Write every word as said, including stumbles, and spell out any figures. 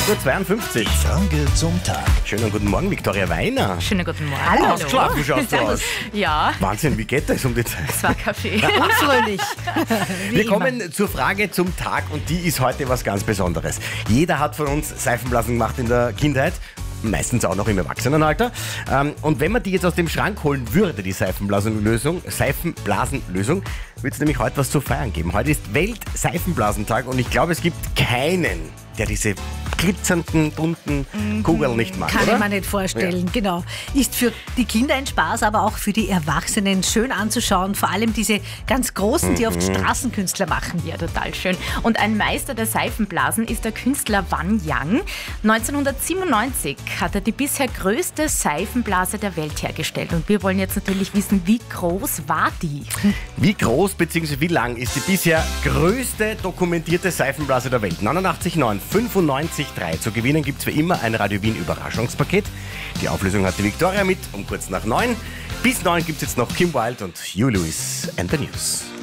acht Uhr zweiundfünfzig. Die Frage zum Tag. Schönen guten Morgen, Viktoria Weiner. Schönen guten Morgen. Hallo. Ausgeschlafen schaust du aus. Ja, Wahnsinn, wie geht das um die Zeit? es war Kaffee. Unfröhlich. Wir kommen zur Frage zum Tag und die ist heute was ganz Besonderes. Jeder hat von uns Seifenblasen gemacht in der Kindheit. Meistens auch noch im Erwachsenenalter. Und wenn man die jetzt aus dem Schrank holen würde, die Seifenblasenlösung, Seifenblasenlösung, wird es nämlich heute was zu feiern geben. Heute ist Welt-Seifenblasentag und ich glaube, es gibt keinen, der diese glitzernden, bunten Kugeln nicht mag, Kann oder? ich mir nicht vorstellen, Ja. genau. Ist für die Kinder ein Spaß, aber auch für die Erwachsenen schön anzuschauen. Vor allem diese ganz großen, die oft Straßenkünstler machen. Ja, total schön. Und ein Meister der Seifenblasen ist der Künstler Wan Yang. neunzehnhundertsiebenundneunzig hat er die bisher größte Seifenblase der Welt hergestellt. Und wir wollen jetzt natürlich wissen, wie groß war die? Wie groß bzw. wie lang ist die bisher größte dokumentierte Seifenblase der Welt? neunundachtzig neun fünfundneunzig drei. Zu gewinnen gibt es wie immer ein Radio Wien Überraschungspaket. Die Auflösung hat die Viktoria mit um kurz nach neun. Bis neun gibt es jetzt noch Kim Wilde und Hugh Lewis and the News.